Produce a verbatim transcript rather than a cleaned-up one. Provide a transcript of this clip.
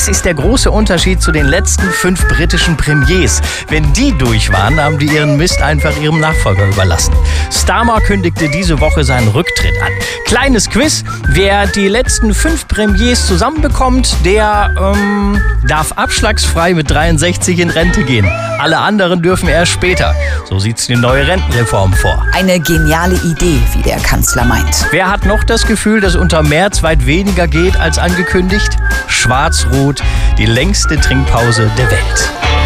Das ist der große Unterschied zu den letzten fünf britischen Premiers. Wenn die durch waren, haben die ihren Mist einfach ihrem Nachfolger überlassen. Starmer kündigte diese Woche seinen Rücktritt an. Kleines Quiz: Wer die letzten fünf Premiers zusammenbekommt, der ähm, darf abschlagsfrei mit dreiundsechzig in Rente gehen. Alle anderen dürfen erst später. So sieht's die neue Rentenreform vor. Eine geniale Idee, wie der Kanzler meint. Wer hat noch das Gefühl, dass unter März weit weniger geht als angekündigt? Schwarz-Rot, die längste Trinkpause der Welt.